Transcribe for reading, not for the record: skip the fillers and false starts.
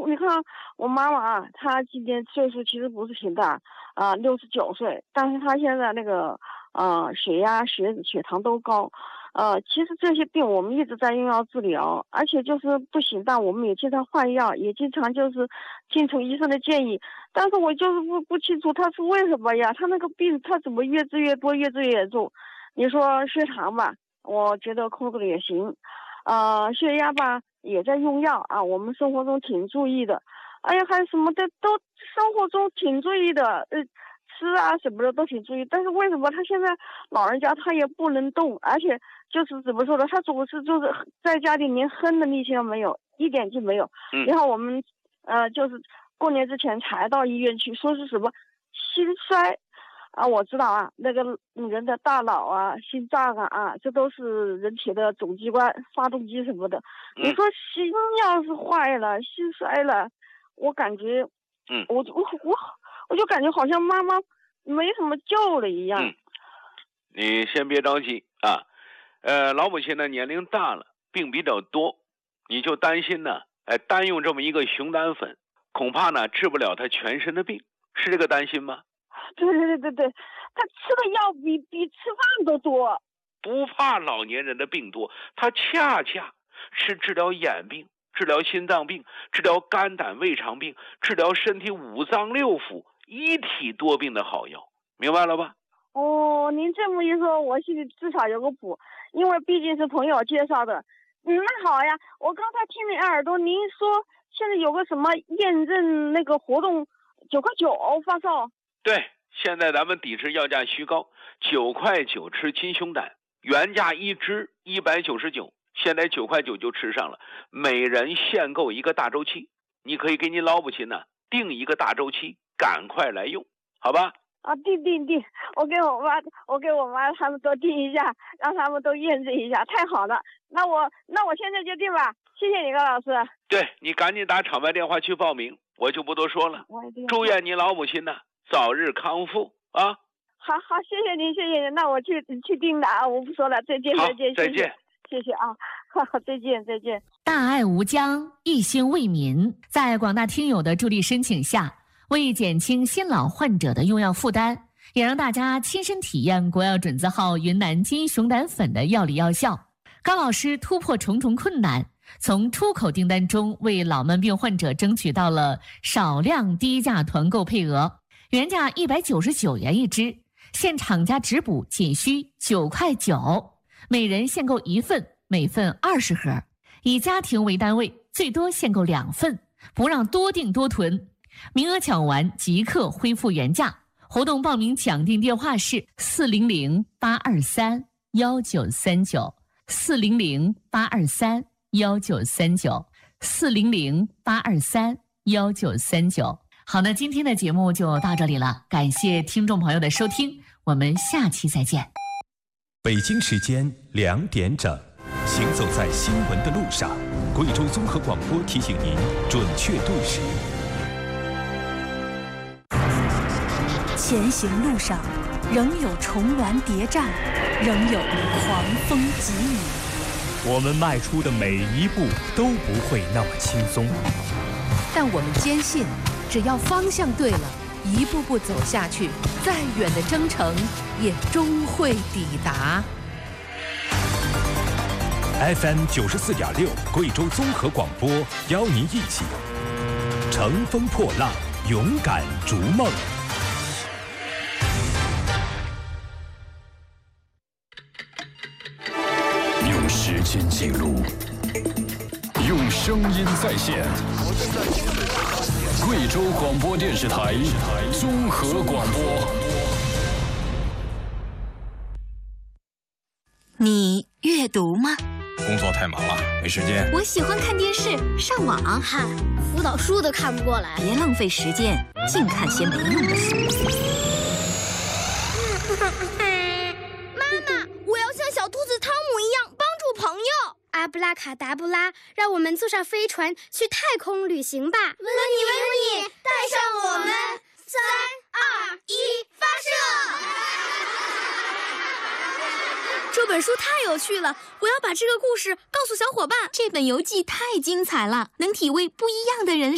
你看我妈妈啊，她今年岁数其实不是挺大，69岁，但是她现在那个血压、血脂、血糖都高。其实这些病我们一直在用药治疗，而且就是不行，但我们也经常换药，也经常就是听从医生的建议。但是我就是不清楚他是为什么呀？他那个病他怎么越治越多，越治越严重？你说血糖吧，我觉得控制的也行，血压吧也在用药啊，我们生活中挺注意的。哎呀，还有什么的都生活中挺注意的，吃啊什么的都挺注意。但是为什么他现在老人家他也不能动，而且就是怎么说呢，他总是就是在家里连哼的力气都没有，一点劲没有。然后我们就是过年之前才到医院去，说是什么心衰啊，我知道啊，那个人的大脑啊、心脏啊，这都是人体的总机关、发动机什么的。你说心要是坏了、心衰了，我感觉，我就感觉好像妈妈没什么救了一样。 你先别着急啊，老母亲呢年龄大了，病比较多，你就担心呢，单用这么一个熊胆粉，恐怕呢治不了她全身的病，是这个担心吗？ 对，他吃的药比吃饭都多。 不怕老年人的病多，他恰恰是治疗眼病、治疗心脏病、治疗肝胆胃肠病、治疗身体五脏六腑一体多病的好药，明白了吧？ 哦，您这么一说，我心里至少有个谱，因为毕竟是朋友介绍的。那好呀，我刚才听您耳朵，您说现在有个什么验证那个活动，9.9块发烧。 对，现在咱们抵制药价虚高，9.9块吃金熊胆，原价一支199，现在9.9块就吃上了，每人限购一个大周期，你可以给你老母亲呢定一个大周期，赶快来用，好吧？ 定，我给我妈他们都定一下，让他们都验证一下，太好了。那我现在就定吧，谢谢你高老师。 对，你赶紧打场外电话去报名，我就不多说了。祝愿你老母亲呢早日康复啊！ 好，谢谢您，那我去定的啊，我不说了，再见，谢谢啊，再见。 大爱无疆，一心为民，在广大听友的助力申请下，为减轻新老患者的用药负担，也让大家亲身体验国药准字号云南金熊胆粉的药理药效。高老师突破重重困难，从出口订单中为老慢病患者争取到了少量低价团购配额，原价199元一支，现厂家直补仅需9.9块，每人限购1份，每份20盒，以家庭为单位，最多限购2份，不让多订多囤。名额抢完即刻恢复原价。活动报名抢订电话是400-823-1939。400-823-1939，400-823-1939。好，那今天的节目就到这里了，感谢听众朋友的收听，我们下期再见。 北京时间2点整，行走在新闻的路上，贵州综合广播提醒您准确度时。 前行路上，仍有重峦叠嶂，仍有狂风急雨。 我们迈出的每一步都不会那么轻松， 但我们坚信，只要方向对了，一步步走下去，再远的征程也终会抵达。 FM 94.6，贵州综合广播邀您一起乘风破浪，勇敢逐梦。 用时间记录，用声音再现。贵州广播电视台综合广播。 你阅读吗？ 工作太忙了，没时间。 我喜欢看电视、上网。 嗨，辅导书都看不过来。 别浪费时间，净看些没用的书。 妈妈，我要像小兔子汤姆一样帮助朋友。阿布拉卡达布拉，让我们坐上飞船去太空旅行吧！温妮，带上我们！3、2、1，发射！这本书太有趣了，我要把这个故事告诉小伙伴。 这本游记太精彩了，能体味不一样的人